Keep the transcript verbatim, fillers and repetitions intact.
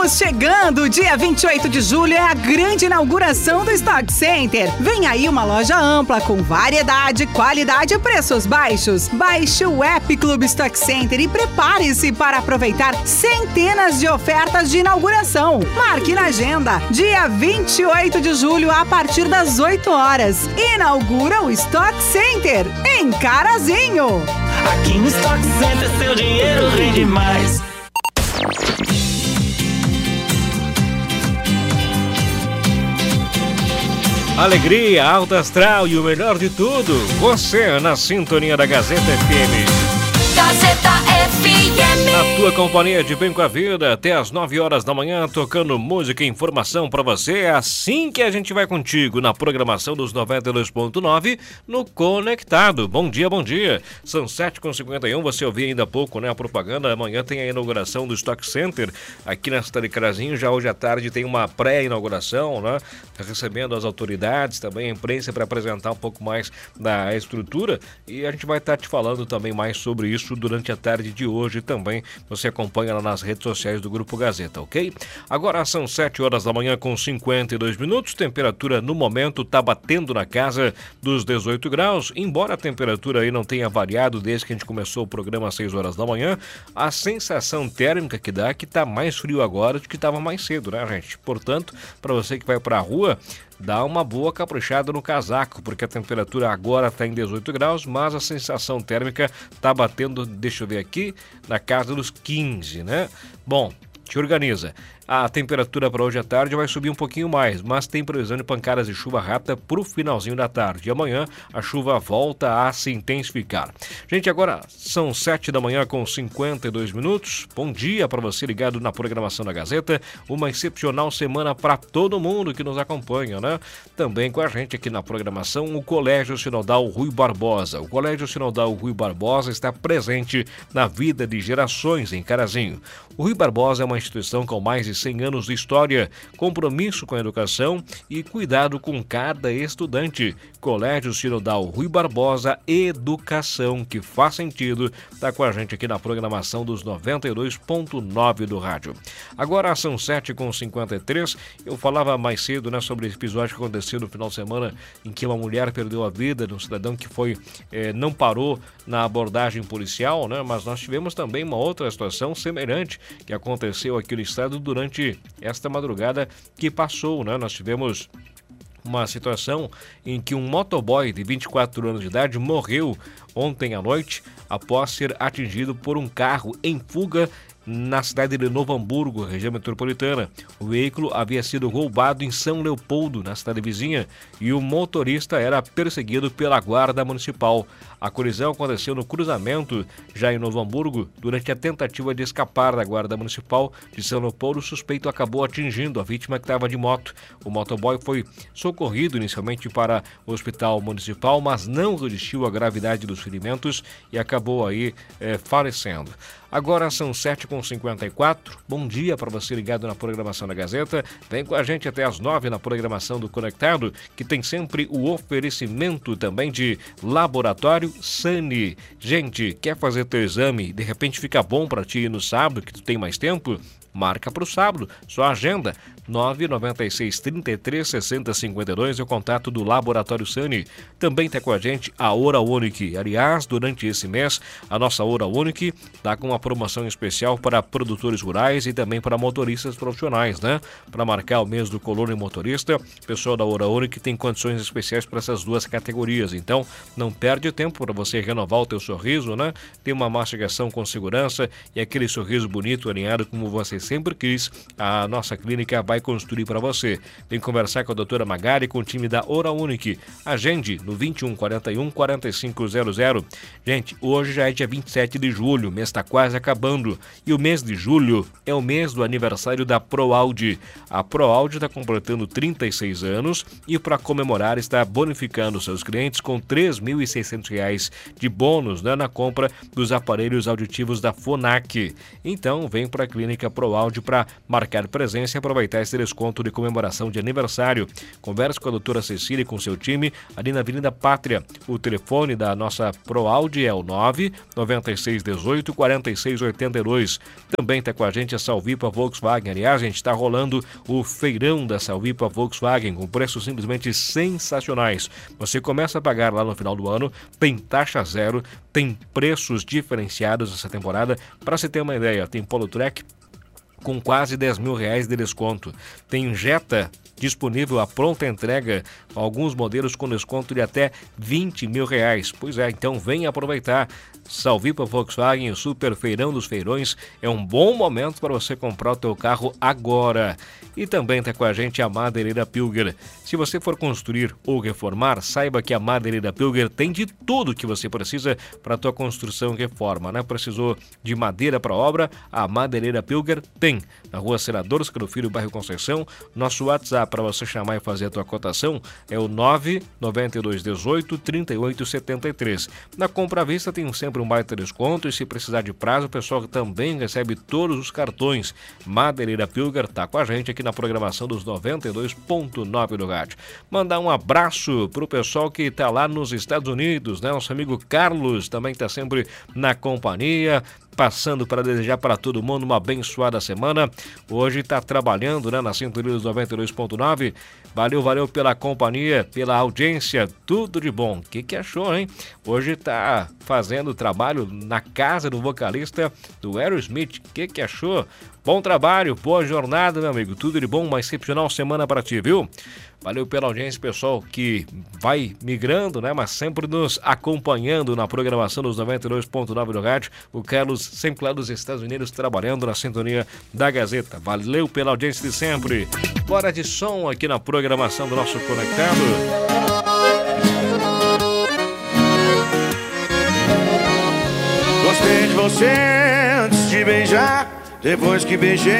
Estamos chegando! Dia vinte e oito de julho é a grande inauguração do Stock Center. Vem aí uma loja ampla com variedade, qualidade e preços baixos. Baixe o app Clube Stock Center e prepare-se para aproveitar centenas de ofertas de inauguração. Marque na agenda, dia vinte e oito de julho a partir das oito horas. Inaugura o Stock Center em Carazinho. Aqui no Stock Center seu dinheiro rende mais. Alegria, alto astral e o melhor de tudo, você na sintonia da Gazeta F M. Gazeta F M. Na tua companhia de Bem com a Vida, até as nove horas da manhã, tocando música e informação pra você. É assim que a gente vai contigo na programação dos noventa e dois ponto nove no Conectado. Bom dia, bom dia. São sete e cinquenta e um, você ouviu ainda há pouco, né, a propaganda. Amanhã tem a inauguração do Stock Center aqui na cidade de Carazinho. Já hoje à tarde tem uma pré-inauguração, né, recebendo as autoridades, também a imprensa, para apresentar um pouco mais da estrutura. E a gente vai estar te falando também mais sobre isso durante a tarde de hoje também. Você acompanha lá nas redes sociais do Grupo Gazeta, ok? Agora são sete horas da manhã com cinquenta e dois minutos. Temperatura no momento está batendo na casa dos dezoito graus. Embora a temperatura aí não tenha variado desde que a gente começou o programa às seis horas da manhã, a sensação térmica que dá é que está mais frio agora do que estava mais cedo, né, gente? Portanto, para você que vai para a rua, dá uma boa caprichada no casaco, porque a temperatura agora está em dezoito graus, mas a sensação térmica está batendo, deixa eu ver aqui, na casa dos quinze, né? Bom, te organiza. A temperatura para hoje à tarde vai subir um pouquinho mais, mas tem previsão de pancadas de chuva rápida para o finalzinho da tarde. E amanhã a chuva volta a se intensificar. Gente, agora são sete da manhã com cinquenta e dois minutos. Bom dia para você ligado na programação da Gazeta. Uma excepcional semana para todo mundo que nos acompanha, né? Também com a gente aqui na programação o Colégio Sinodal Rui Barbosa. O Colégio Sinodal Rui Barbosa está presente na vida de gerações em Carazinho. O Rui Barbosa é uma instituição com mais de cem anos de história, compromisso com a educação e cuidado com cada estudante. Colégio Sinodal Rui Barbosa, educação que faz sentido, está com a gente aqui na programação dos noventa e dois ponto nove do rádio. Agora são sete e cinquenta e três, eu falava mais cedo, né, sobre esse episódio que aconteceu no final de semana em que uma mulher perdeu a vida de um cidadão que foi, eh, não parou na abordagem policial, né, mas nós tivemos também uma outra situação semelhante que aconteceu aqui no estado durante esta madrugada que passou, né? Nós tivemos uma situação em que um motoboy de vinte e quatro anos de idade morreu ontem à noite após ser atingido por um carro em fuga na cidade de Novo Hamburgo, região metropolitana. O veículo havia sido roubado em São Leopoldo, na cidade vizinha, e o motorista era perseguido pela guarda municipal. A colisão aconteceu no cruzamento, já em Novo Hamburgo. Durante a tentativa de escapar da guarda municipal de São Leopoldo, o suspeito acabou atingindo a vítima que estava de moto. O motoboy foi socorrido inicialmente para o hospital municipal, mas não resistiu à gravidade dos ferimentos e acabou aí é, falecendo. Agora são sete e cinquenta e quatro. Bom dia para você ligado na programação da Gazeta. Vem com a gente até as nove na programação do Conectado, que tem sempre o oferecimento também de Laboratório Sani. Gente, quer fazer teu exame e de repente fica bom para ti no sábado, que tu tem mais tempo? Marca para o sábado, sua agenda nove nove seis, trinta e três, sessenta, cinquenta e dois é o contato do Laboratório Sani. Também está com a gente a Hora Unique. Aliás, durante esse mês, a nossa Hora Unique está com uma promoção especial para produtores rurais e também para motoristas profissionais, né? Para marcar o mês do colono e motorista, o pessoal da Hora Unique tem condições especiais para essas duas categorias. Então, não perde tempo para você renovar o teu sorriso, né? Ter uma mastigação com segurança e aquele sorriso bonito, alinhado como você sempre quis. A nossa clínica vai construir para você. Vem conversar com a doutora Magari, com o time da Hora Unique. Agende no vinte e um, quarenta e um, quarenta e cinco zero zero. Gente, hoje já é dia vinte e sete de julho, o mês está quase acabando. E o mês de julho é o mês do aniversário da ProAude. A ProAude está completando trinta e seis anos e para comemorar está bonificando seus clientes com três mil e seiscentos reais de bônus, né, na compra dos aparelhos auditivos da Fonac. Então, vem para a clínica ProAude ProAudio para marcar presença e aproveitar esse desconto de comemoração de aniversário. Converse com a doutora Cecília e com seu time ali na Avenida Pátria. O telefone da nossa ProAudio é o nove nove seis um oito quatro seis oito dois. Também está com a gente a Salvipa Volkswagen. Aliás, a gente está rolando o feirão da Salvipa Volkswagen com preços simplesmente sensacionais. Você começa a pagar lá no final do ano, tem taxa zero, tem preços diferenciados essa temporada. Para você ter uma ideia, tem Polo Trek com quase dez mil reais de desconto. Tem Jetta disponível à pronta entrega, alguns modelos com desconto de até vinte mil reais. Pois é, então venha aproveitar. Salvipa Volkswagen, o Super Feirão dos Feirões, é um bom momento para você comprar o teu carro agora. E também está com a gente a Madeireira Pilger. Se você for construir ou reformar, saiba que a Madeireira Pilger tem de tudo que você precisa para a tua construção e reforma, né? Precisou de madeira para obra? A Madeireira Pilger tem. Na Rua Senador Oscar Filho, bairro Conceição. Nosso WhatsApp para você chamar e fazer a tua cotação é o nove nove dois um oito três oito sete três. Na compra à vista tem sempre um baita desconto e se precisar de prazo, o pessoal também recebe todos os cartões. Madeireira Pilger está com a gente aqui na programação dos noventa e dois ponto nove do rádio. Mandar um abraço pro pessoal que está lá nos Estados Unidos, né? Nosso amigo Carlos também está sempre na companhia. Passando para desejar para todo mundo uma abençoada semana. Hoje está trabalhando, né, na sintonia dos noventa e dois ponto nove. Valeu, valeu pela companhia, pela audiência, tudo de bom. O que que achou, hein? Hoje está fazendo trabalho na casa do vocalista do Aerosmith. O que que achou? Bom trabalho, boa jornada, meu amigo. Tudo de bom, uma excepcional semana para ti, viu? Valeu pela audiência, pessoal, que vai migrando, né? Mas sempre nos acompanhando na programação dos noventa e dois ponto nove do rádio. O Carlos, sempre lá dos Estados Unidos, trabalhando na sintonia da Gazeta. Valeu pela audiência de sempre. Bora de som aqui na programação do nosso Conectado. Gostei de você antes de beijar, depois que beijei.